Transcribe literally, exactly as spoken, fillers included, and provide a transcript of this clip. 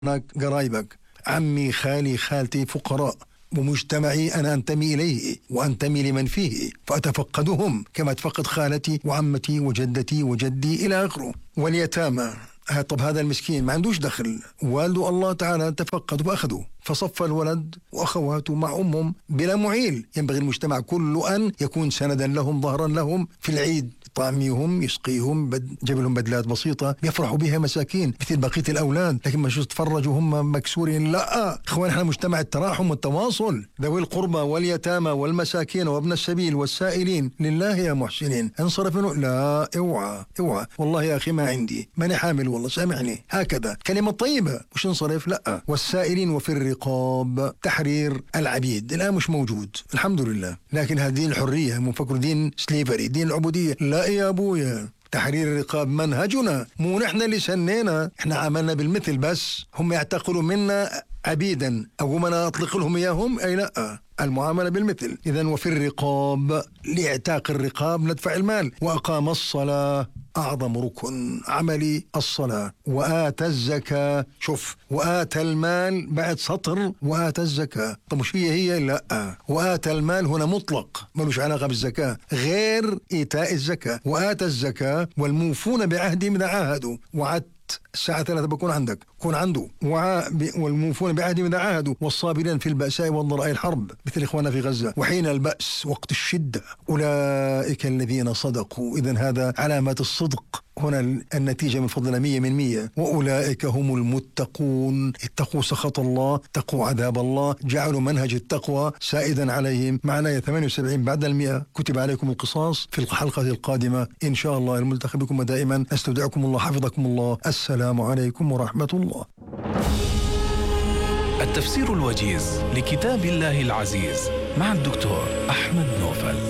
هناك قرايبك، عمي خالي خالتي فقراء، ومجتمعي أنا أنتمي إليه وأنتمي لمن فيه، فأتفقدهم كما أتفقد خالتي وعمتي وجدتي وجدي إلى آخره. واليتامى، طب هذا المسكين ما عندوش دخل، والده الله تعالى تفقد وأخذه، فصف الولد وأخواته مع أمهم بلا معيل. ينبغي المجتمع كله أن يكون سندا لهم، ظهرا لهم في العيد، طعميهم، يسقيهم، بد... جاب لهم بدلات بسيطة يفرحوا بها مساكين مثل بقية الأولاد. لكن ما شو تفرجوا هم مكسورين؟ لا إخوان، احنا مجتمع التراحم والتواصل، ذوي القربى واليتامى والمساكين وابن السبيل والسائلين لله يا محسنين. انصرف منه؟ لا، اوعى اوعى والله يا أخي ما عندي، ماني حامل والله سامحني، هكذا كلمة طيبة، مش انصرف. لا. والسائلين وفي الرقاب، تحرير العبيد الآن مش موجود الحمد لله، لكن هذه دين الحرية، مفكر دين سليفري، دين العبودية. لا يا أبويا، تحرير الرقاب منهجنا، مو نحن اللي سنينا، احنا عملنا بالمثل، بس هم يعتقلوا منا عبيدا أو أنا أطلق لهم إياهم، أي لا، المعاملة بالمثل. إذن وفي الرقاب، لاعتاق الرقاب ندفع المال. وأقام الصلاة، أعظم ركن عملي الصلاة. وآتى الزكاة، شوف، وآتى المال بعد سطر وآتى الزكاة. طب مش هي هي؟ لا، وآتى المال هنا مطلق، ملوش علاقة بالزكاة غير إيتاء الزكاة. وآتى الزكاة والموفون بعهدهم إذا عاهدوا. وعدت الساعة ثلاثة بكون عندك، كون عنده. وع... والموفون بعهدهم إذا عاهدوا، والصابرين في البأساء والضراء الحرب، مثل إخواننا في غزة. وحين البأس، وقت الشدة، أولئك الذين صدقوا. إذن هذا علامات الصدق. هنا النتيجة من فضل مية من مية. وأولئك هم المتقون، اتقوا سخط الله، اتقوا عذاب الله، جعلوا منهج التقوى سائدا عليهم. معنا ثمانية وسبعين بعد المئة. كتب عليكم القصاص. في الحلقة القادمة إن شاء الله الملتقي بكم دائما. استودعكم الله، حفظكم الله. السلام عليكم ورحمة الله. التفسير الوجيز لكتاب الله العزيز مع الدكتور أحمد نوفل.